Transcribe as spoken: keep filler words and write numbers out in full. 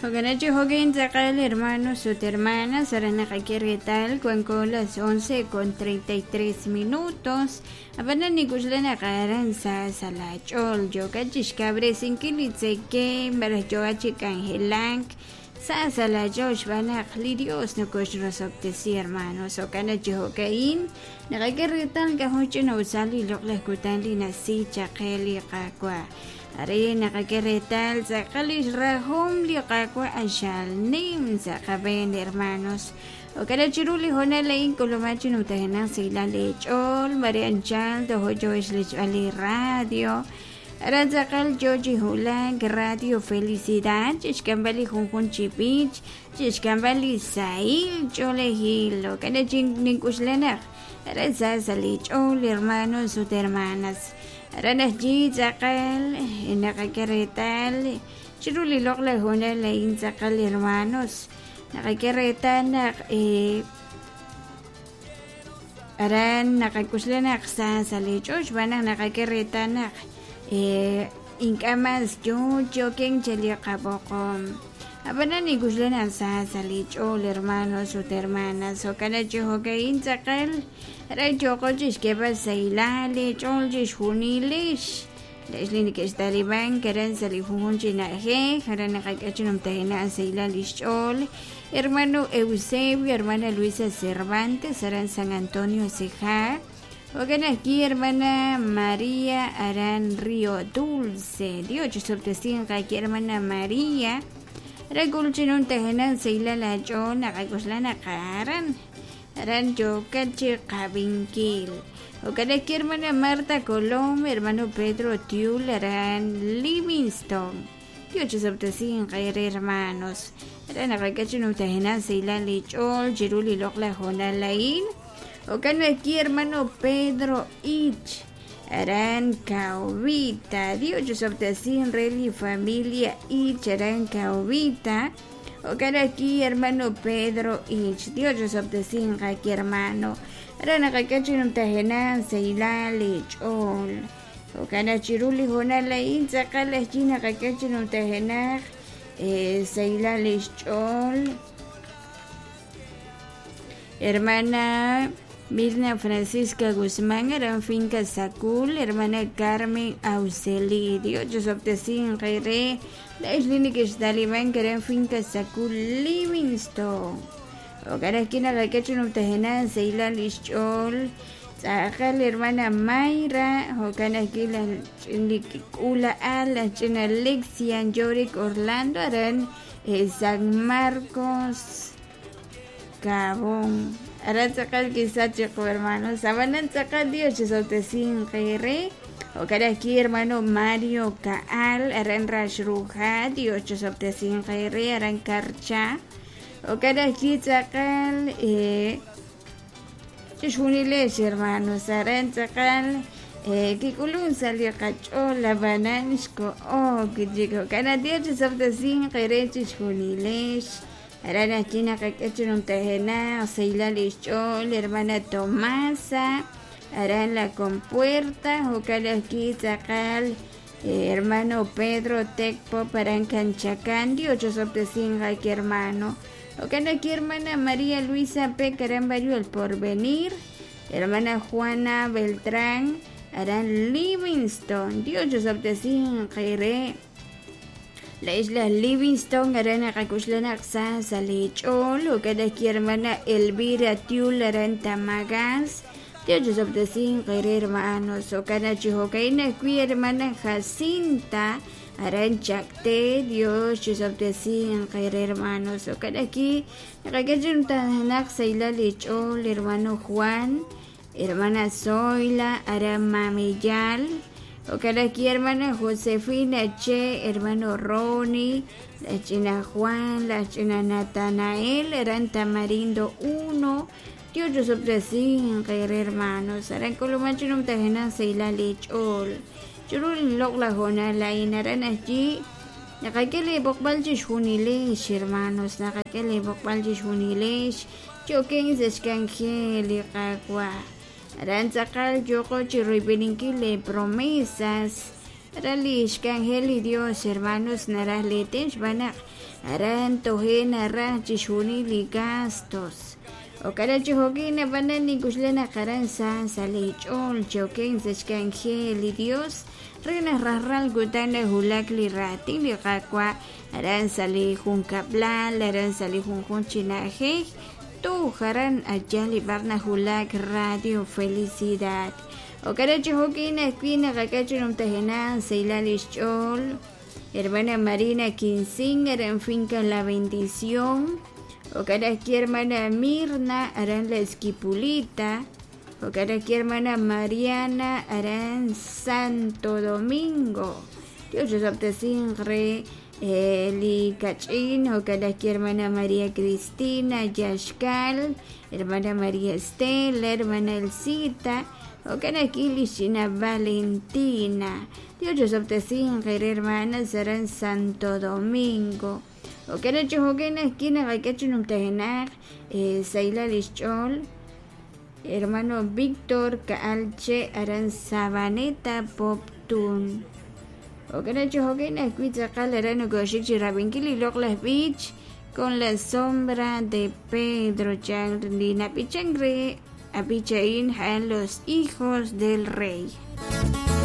Hoganachi Hogain Zakal, hermanos, sus hermanas, Aranakakir tal, cuando las once con treinta y tres minutos. Abanan Nikuslana Garanza, Salachol, Yogachish Cabre, Sinkilitzeke, Marajoachi Cangelank, Sasala Josh Banak, Lidios, no Koshrosoptesi, hermanos, Okanachi Hogain, Nakakir tal, Gahuchin Osali, Lokla Kutandi, Nasi, Chakeli, Kakwa. Ari nakakiretal sa kalis rahom li kakwa asyal nim sa kaben hermanos. O kada chiruli hona lain kulumachi nutahenang sila lechol marianchal to hojo islech ali radio. Aranzakal Joji Hulang Radio Felicidad, Chiskambali Hunhun Chipich, Chiskambali Sail, Chole Hilo, kada ching ninkuslanak. Aranzasalich ol hermanos sus hermanas. Ranas ji zakal nakakiretal chiruli lokla hona lain zakal hermanos nakakiretan nak eh aran nakakuslanak sa salichos banang nakakiretan nak eh inkamas yo joking chali kabokom abanan ni kuslanak sa salichol hermanos o hermanas o kana jogain zakal Radio Coches que pasa y la le choljes huniles les lini que está riban karen sali funchina he harana kakachunum tahena seila lichol hermano Eusebio hermana Luisa Cervantes aran San Antonio Ceja ogan aquí hermana María aran Río Dulce Dios sobtesin aquí hermana María regulchinum tahena seila la chona kakoslana karan Aran Yokachi Kabinkil. O cada hermana Marta Colom, hermano Pedro Tiul, Aran Livingston. Dios sabtasi en caer hermanos. Aran Akachi no Tajena Seila Lichol, Jiruli Lokla Jona Lain. O cada aquí hermano Pedro Ich. Aran Cauvita. Dios sabtasi en Reli Familia Ich, Aran Cauvita. O cada aquí hermano Pedro Ich, Dios yo sobtesin aquí hermano, Rana kakachi num tahena seila lechol, o cada chiruli hona la inza kala china kakachi num tahena seila lechol, hermana Mirna Francisca Guzmán, eran finca Sacul, hermana Carmen Auseli, Dios yo sobtesin reire. La islini que está liban que eran finca Sacul Livingston. O cada esquina la que hecho un tajena seila lichol. Saca la hermana Mayra. O cada esquina la a la china Alexia Yorick Orlando. Harán eh, San Marcos Cabón. Harán sacar quizás chico hermano. Sabanan sacar Dios yo soltecín reire. O cada aquí hermano Mario Caal, aran Rashruja, Dios Chosoptesin Jaire, aran Carcha. O cada aquí Zacal, eh, Chishuniles hermanos, aran Zacal, eh, Kikulun salió cachola, bananishko, oh, que digo, cada día Chosoptesin Jaire, Chishuniles. Aran aquí Nakakachunum Tajena, Seila Lichol, hermana Tomasa. Harán la compuerta, o cada aquí sacal, eh, hermano Pedro Tecpo, paran Canchacandi, ocho soptesin aquí hermano, o cada aquí hermana María Luisa P. Carambario el porvenir, hermana Juana Beltrán, harán Livingston, Dios soptesin Jaire, la isla Livingston, harán a Cacuslana Xasa Lechol, o cada aquí hermana Elvira Tiul, harán Tamagas. Dios obtesin caer hermanos o cada chihocaina qui hermana Jacinta aranchacte Dios obtesin caer hermanos o cada aquí nakakajunta hanak seila lechol hermano Juan hermana Zoila aramamillal o cada aquí hermana Josefina Che hermano Ronnie la china Juan la china Natanael eran Tamarindo uno Dios yo sobresin caer hermanos, harán colomachinum tajena seila lechol. Churul lok la hona la inaran allí. Nakakele bokbaljish hunilesh hermanos, nakakele bokbaljish hunilesh. Choking zeskangeli kakwa. Harán sacar yoko chiruipininki le promesas. Ralish Ángel y Dios, hermanos, naras letens, van aran tojen arran chishuni ligastos. O caracho hoguina van a nicuslena caran san salichol, choquen Ángel y Dios, reina rarral gutana hulakli ratin y gaqua, aran sali juncablal, aran sali junjun chinaje, tu jaran ayali barna hulak radio felicidad. O caracho hoquina esquina gacacho no tejenan seilalish chol, hermana Marina Quincín en finca La Bendición. O carachi hermana Mirna harán la esquipulita. O carachi hermana Mariana harán Santo Domingo. Dios os obtesingre Eli Cachín. O carachi hermana María Cristina Yashkal, hermana María Estela, hermana Elcita. O carachi Lishina Valentina. Dios os obtesingre hermanas harán Santo Domingo. O carachi hoquena esquina gacacho no tejenar Seila Lichol, hermano Víctor Caalche Aran Sabaneta Poptun. O carachi hoquena esquina calarano Goshichi Rabinkili Loglas Beach con la sombra de Pedro Changrina Pichangre Apichain a los hijos del rey.